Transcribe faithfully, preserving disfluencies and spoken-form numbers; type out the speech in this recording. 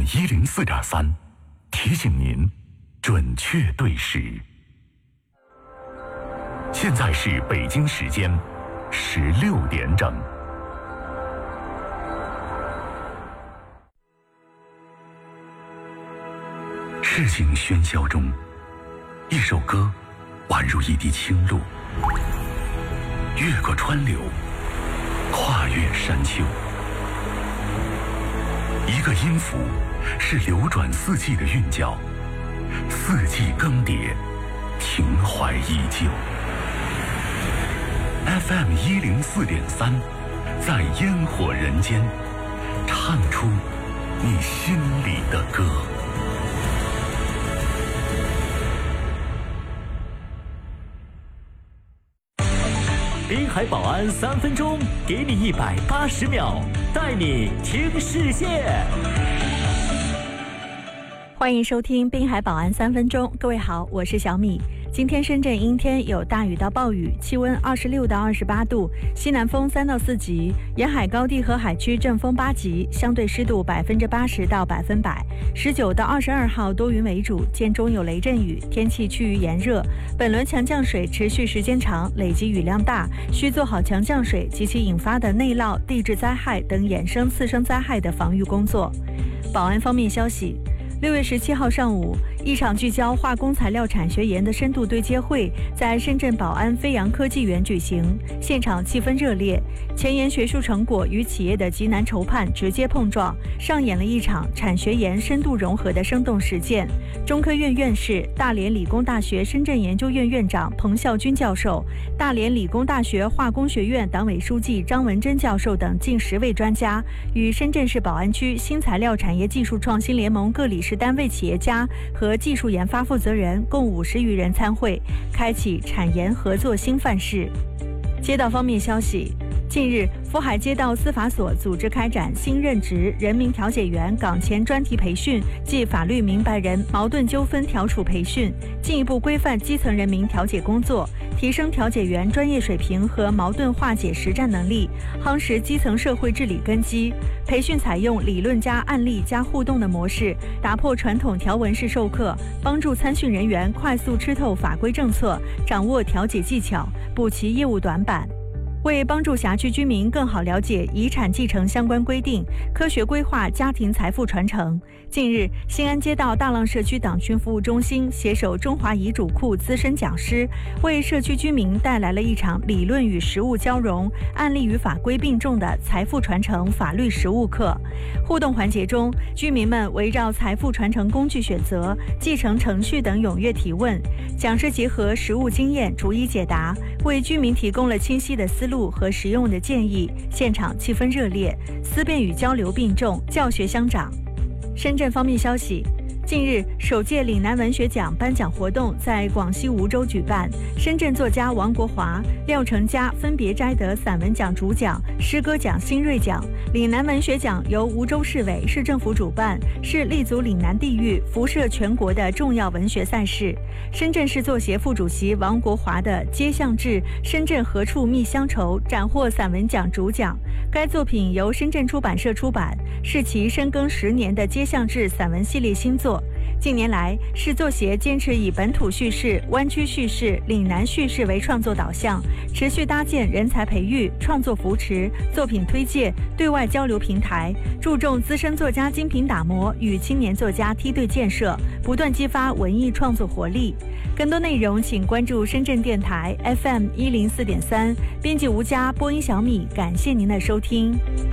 一零四点三，提醒您准确对时。现在是北京时间十六点整。事情喧嚣中，一首歌宛如一滴清露，越过川流，跨越山丘。一个音符是流转四季的韵脚，四季更迭，情怀依旧。F M 一零四点三，在烟火人间，唱出你心里的歌。 滨海保安三分钟，给你一百八十秒，带你听世界。 欢迎收听滨海保安三分钟，各位好，我是小米。今天深圳阴天，有大雨到暴雨，气温二十六到二十八度，西南风三到四级，沿海高地和海区阵风八级，相对湿度百分之八十到百分百。十九到二十二号多云为主，间中有雷阵雨，天气趋于炎热。本轮强降水持续时间长，累积雨量大，需做好强降水及其引发的内涝、地质灾害等衍生次生灾害的防御工作。保安方面消息。六月十七号上午，一场聚焦化工材料产学研的深度对接会在深圳宝安飞扬科技园举行，现场气氛热烈，前沿学术成果与企业的极难筹判直接碰撞，上演了一场产学研深度融合的生动实践。中科院院士、大连理工大学深圳研究院院长彭孝军教授、大连理工大学化工学院党委书记张文珍教授等近十位专家，与深圳市宝安区新材料产业技术创新联盟各理事单位企业家和技术研发负责人共五十余人参会，开启产研合作新范式。街道方面消息，近日，福海街道司法所组织开展新任职人民调解员岗前专题培训暨法律明白人矛盾纠纷调处培训，进一步规范基层人民调解工作，提升调解员专业水平和矛盾化解实战能力，夯实基层社会治理根基。培训采用理论加案例加互动的模式，打破传统条文式授课，帮助参训人员快速吃透法规政策，掌握调解技巧，补齐业务短板。为帮助辖区居民更好了解遗产继承相关规定，科学规划家庭财富传承，近日，新安街道大浪社区党群服务中心携手中华遗嘱库资深讲师，为社区居民带来了一场理论与实务交融、案例与法规并重的财富传承法律实务课。互动环节中，居民们围绕财富传承工具选择、继承程序等踊跃提问，讲师结合实务经验逐一解答，为居民提供了清晰的思路和实用的建议，现场气氛热烈，思辨与交流并重，教学相长。深圳方面消息，近日，首届岭南文学奖颁奖活动在广西梧州举办，深圳作家王国华、廖成佳分别摘得散文奖主奖、诗歌奖新锐奖。岭南文学奖由梧州市委市政府主办，是立足岭南地域、辐射全国的重要文学赛事。深圳市作协副主席王国华的《街巷志》深圳何处觅乡愁斩获散文奖主奖。该作品由深圳出版社出版，是其深耕十年的《街巷志》散文系列新作。近年来，市作协坚持以本土叙事、湾区叙事、岭南叙事为创作导向，持续搭建人才培育、创作扶持、作品推介、对外交流平台，注重资深作家精品打磨与青年作家梯队建设，不断激发文艺创作活力。更多内容请关注深圳电台 F M 一零四点三，编辑吴佳，播音小米，感谢您的收听。